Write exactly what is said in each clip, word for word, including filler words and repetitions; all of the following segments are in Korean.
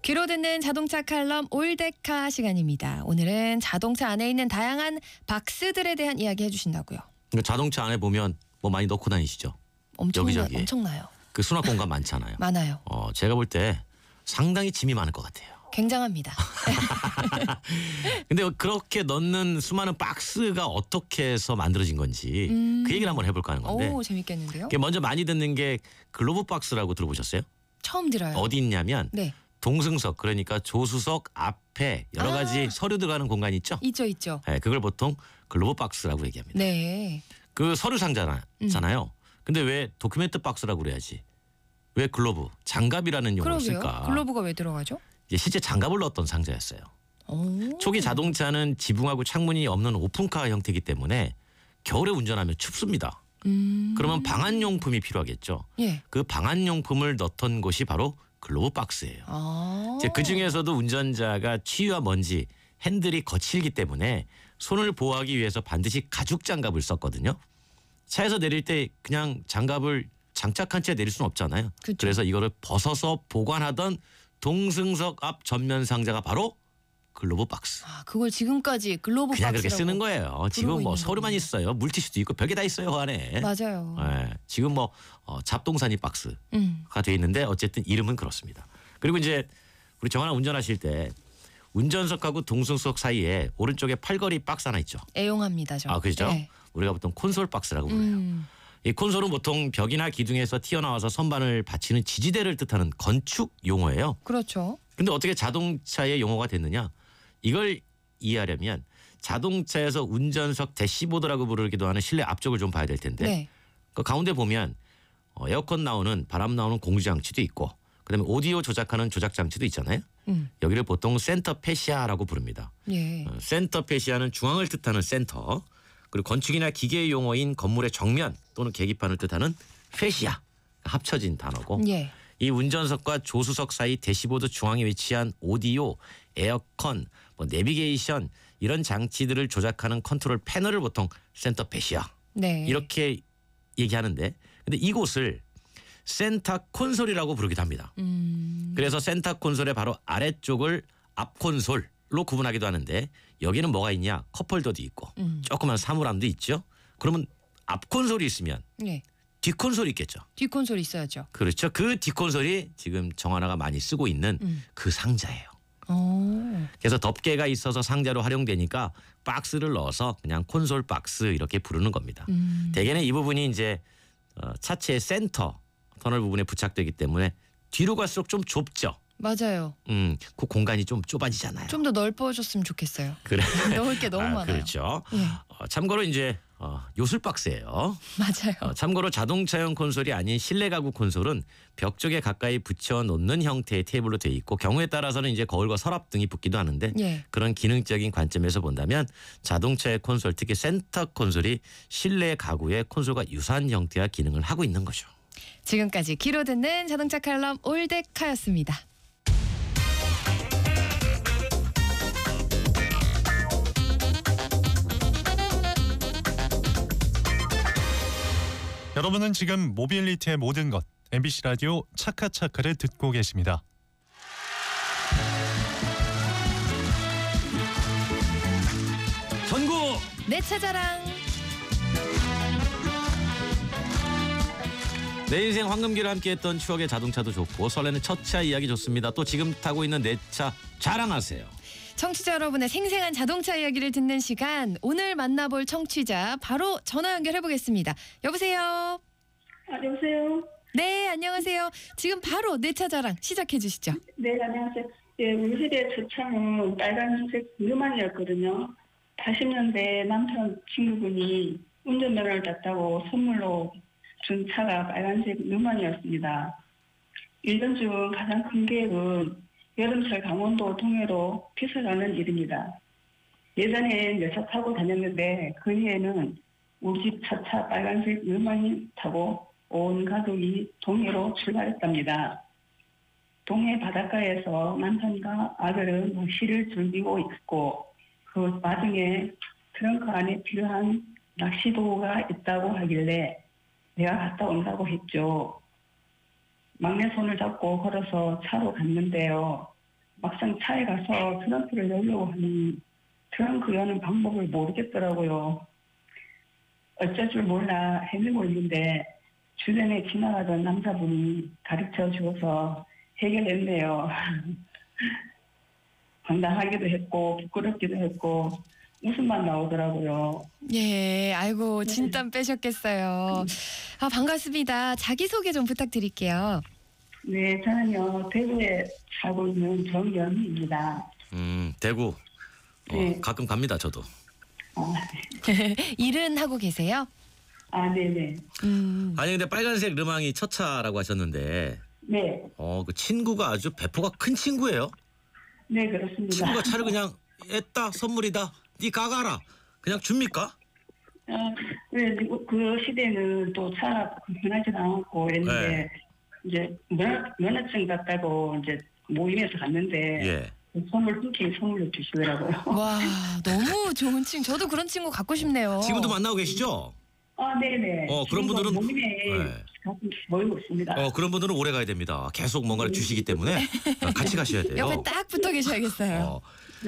귀로 듣는 자동차 칼럼 올데카 시간입니다. 오늘은 자동차 안에 있는 다양한 박스들에 대한 이야기 해주신다고요. 그러니까 자동차 안에 보면 뭐 많이 넣고 다니시죠? 엄청나, 여기저기. 엄청나요. 그 수납 공간 많잖아요. 많아요. 어, 제가 볼 때 상당히 짐이 많을 것 같아요. 굉장합니다. 근데 그렇게 넣는 수많은 박스가 어떻게 해서 만들어진 건지 음. 그 얘기를 한번 해볼까 하는 건데. 오, 재밌겠는데요? 먼저 많이 듣는 게 글로브 박스라고 들어보셨어요? 처음 들어요. 어디 있냐면 네. 동승석, 그러니까 조수석 앞에 여러 아. 가지 서류 들어가는 공간이 있죠? 있죠, 있죠. 네, 그걸 보통 글로브 박스라고 얘기합니다. 네. 그 서류 상자잖아요. 음. 근데 왜 도큐멘트 박스라고 그래야지? 왜 글로브, 장갑이라는 용어를 그러게요. 쓸까? 글로브가 왜 들어가죠? 이제 실제 장갑을 넣었던 상자였어요. 오. 초기 자동차는 지붕하고 창문이 없는 오픈카 형태이기 때문에 겨울에 운전하면 춥습니다. 음. 그러면 방한용품이 필요하겠죠. 예. 그 방한용품을 넣던 곳이 바로 글로브 박스예요. 아. 이제 그 중에서도 운전자가 추위와 먼지, 핸들이 거칠기 때문에 손을 보호하기 위해서 반드시 가죽 장갑을 썼거든요. 차에서 내릴 때 그냥 장갑을 장착한 채 내릴 수는 없잖아요. 그쵸. 그래서 이거를 벗어서 보관하던 동승석 앞 전면 상자가 바로 글로브 박스. 아, 그걸 지금까지 글로브 그냥 박스라고. 그렇게 쓰는 거예요. 지금 뭐 있는 서류만 거군요. 있어요. 물티슈도 있고 별게 다 있어요, 그 안에. 맞아요. 예, 지금 뭐 어, 잡동사니 박스가 음. 돼 있는데 어쨌든 이름은 그렇습니다. 그리고 이제 우리 정하나 운전하실 때 운전석하고 동승석 사이에 오른쪽에 팔걸이 박스 하나 있죠. 애용합니다, 저. 아, 그죠? 네. 우리가 보통 콘솔 박스라고 불러요. 음. 이 콘솔은 보통 벽이나 기둥에서 튀어나와서 선반을 받치는 지지대를 뜻하는 건축 용어예요. 그렇죠. 근데 어떻게 자동차의 용어가 됐느냐? 이걸 이해하려면 자동차에서 운전석 대시보드라고 부르기도 하는 실내 앞쪽을 좀 봐야 될 텐데 네. 그 가운데 보면 어, 에어컨 나오는 바람 나오는 공조장치도 있고 그다음에 오디오 조작하는 조작장치도 있잖아요. 음. 여기를 보통 센터 페시아라고 부릅니다. 예. 어, 센터 페시아는 중앙을 뜻하는 센터, 그리고 건축이나 기계 용어인 건물의 정면 또는 계기판을 뜻하는 페시아, 합쳐진 단어고 예. 이 운전석과 조수석 사이 대시보드 중앙에 위치한 오디오, 에어컨, 뭐 내비게이션 이런 장치들을 조작하는 컨트롤 패널을 보통 센터 페시아 네. 이렇게 얘기하는데, 근데 이곳을 센터 콘솔이라고 부르기도 합니다. 음. 그래서 센터 콘솔의 바로 아래쪽을 앞 콘솔로 구분하기도 하는데 여기는 뭐가 있냐? 컵홀더도 있고 음. 조그만 사물함도 있죠. 그러면 앞 콘솔이 있으면 예. 뒷 콘솔이 있겠죠. 뒷콘솔 있어야죠. 그렇죠. 그 뒷 콘솔이 지금 정하나가 많이 쓰고 있는 음. 그 상자예요. 오. 그래서 덮개가 있어서 상자로 활용되니까 박스를 넣어서 그냥 콘솔 박스 이렇게 부르는 겁니다. 음. 대개는 이 부분이 이제 어, 차체의 센터 터널 부분에 부착되기 때문에 뒤로 갈수록 좀 좁죠. 맞아요. 음, 그 공간이 좀 좁아지잖아요. 좀 더 넓어졌으면 좋겠어요. 그래. 넣을 게 너무 아, 많아요. 그렇죠. 예. 어, 참고로 이제 어, 요술 박스예요. 맞아요. 어, 참고로 자동차용 콘솔이 아닌 실내 가구 콘솔은 벽 쪽에 가까이 붙여 놓는 형태의 테이블로 되어 있고 경우에 따라서는 이제 거울과 서랍 등이 붙기도 하는데 예. 그런 기능적인 관점에서 본다면 자동차의 콘솔, 특히 센터 콘솔이 실내 가구의 콘솔과 유사한 형태와 기능을 하고 있는 거죠. 지금까지 귀로 듣는 자동차 칼럼 올데카였습니다. 여러분은 지금 모빌리티의 모든 것 엠비씨 라디오 차카차카를 듣고 계십니다. 전국 내 차자랑. 내 인생 황금기를 함께했던 추억의 자동차도 좋고 설레는 첫 차 이야기 좋습니다. 또 지금 타고 있는 내 차 자랑하세요. 청취자 여러분의 생생한 자동차 이야기를 듣는 시간, 오늘 만나볼 청취자 바로 전화 연결해 보겠습니다. 여보세요. 아, 여보세요. 네, 안녕하세요. 지금 바로 내 차 자랑 시작해 주시죠. 네, 안녕하세요. 예, 우리 세대 첫 차는 빨간색 르만이었거든요. 팔십 년대 남편 친구분이 운전면허를 땄다고 선물로 준 차가 빨간색 르만이었습니다. 일 년 중 가장 큰 계획은 여름철 강원도 동해로 피서가는 일입니다. 예전에 몇 차 타고 다녔는데 그 해에는 우리 집 차차 빨간색 르만이 타고 온 가족이 동해로 출발했답니다. 동해 바닷가에서 남편과 아들은 낚시를 즐기고 있고 그 와중에 트렁크 안에 필요한 낚시도구가 있다고 하길래 내가 갔다 온다고 했죠. 막내 손을 잡고 걸어서 차로 갔는데요. 막상 차에 가서 트렁크를 열려고 하니 트렁크 여는 방법을 모르겠더라고요. 어쩔 줄 몰라 헤매고 있는데 주변에 지나가던 남자분이 가르쳐 주어서 해결했네요. 황당하기도 했고 부끄럽기도 했고 웃음만 나오더라고요. 예, 아이고 진땀 빼셨겠어요. 아 반갑습니다. 자기 소개 좀 부탁드릴게요. 네, 저는요 대구에 살고 있는 정연희입니다. 음, 대구. 어, 네. 가끔 갑니다, 저도. 아, 일은 하고 계세요? 아 네네. 음. 아니 근데 빨간색 르망이 첫 차라고 하셨는데 네, 어, 그 친구가 아주 배포가 큰 친구예요. 네 그렇습니다. 친구가 차를 그냥 했다 선물이다 니 가가라 그냥 줍니까? 어, 네, 그 시대는 또 차가 흔하지도 않았고 이랬는데 네. 이제 면허, 면허증 같다고 이제 모임에서 갔는데 예. 선물 흔쾌히 선물로 주시더라고요. 와 너무 좋은 친구. 저도 그런 친구 갖고 싶네요. 지금도 만나고 계시죠? 아, 네네. 어, 그런 지금도 분들은- 모임에 네. 가끔 모이고 있습니다. 어 그런 분들은 오래 가야 됩니다. 계속 뭔가를 주시기 때문에 같이 가셔야 돼요. 옆에 딱 붙어 계셔야겠어요. 어,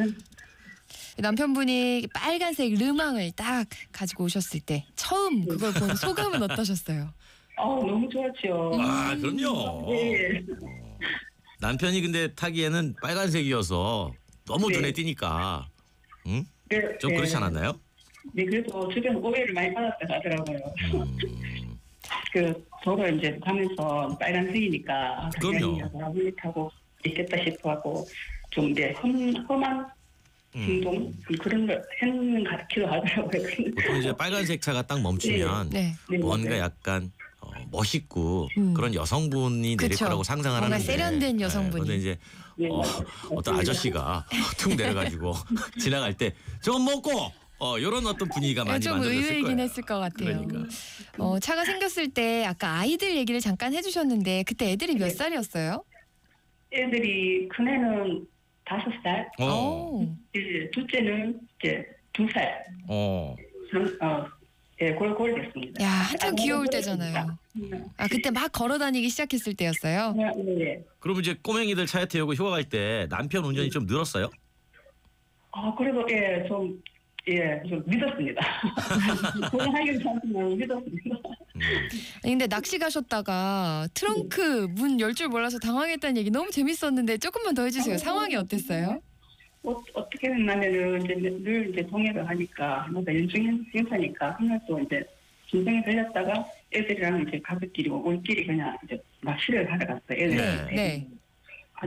남편분이 빨간색 르망을 딱 가지고 오셨을 때 처음 그걸 본 소감은 어떠셨어요? 어, 너무 좋았죠. 아 그럼요. 네. 남편이 근데 타기에는 빨간색이어서 너무 네. 눈에 띄니까 응? 네, 좀 네. 그렇지 않았나요? 네, 그래도 주변 오해를 많이 받았다 하더라고요. 음, 그 도로 이제 가면서 빨간색이니까 그럼요. 당연히 타고 있겠다 싶어하고 좀 이제 험, 험한 음. 행동 그런 걸 했는 것 같기도 하더라고요. 보통 이제 빨간색 차가 딱 멈추면 네. 네, 뭔가 네. 약간 어, 멋있고 음. 그런 여성분이 내릴 그쵸. 거라고 상상을 뭔가 하는데 세련된 여성분이. 그런데 이제 네, 어, 맞습니다. 어떤 아저씨가 툭 내려가지고 지나갈 때 좀 먹고 어 이런 어떤 분위기가 많이 좀 만들어졌을 의외이긴 거예요. 했을 것 같아요. 그러니까. 어, 차가 생겼을 때 아까 아이들 얘기를 잠깐 해주셨는데 그때 애들이 몇 네. 살이었어요? 애들이 큰애는 다섯 살, 어, 오. 이제 둘째는 이제 두 살. 어, 어, 예, 골골 됐습니다. 야 한참 아, 귀여울 골골 때잖아요. 됐습니다. 아 그때 막 걸어 다니기 시작했을 때였어요? 네, 네, 네. 그럼 이제 꼬맹이들 차에 태우고 휴가 갈 때 남편 운전이 좀 늘었어요? 아, 그래도 예, 좀, 예, 좀 믿었습니다. 그냥 하기는 참지만 믿었습니다. 음. 아니, 근데 낚시 가셨다가 트렁크 문 열 줄 몰라서 당황했다는 얘기 너무 재밌었는데 조금만 더 해주세요. 상황이 어땠어요? 어, 어떻게 됐냐면은 이제 늘 이제 동행을 하니까 뭔가 연중 행사니까 하나 또 이제 진생에 들렸다가 애들이랑 이제 가족끼리 올길이 그냥 이제 낚시를 하러 갔어요. 애들이. 네, 네.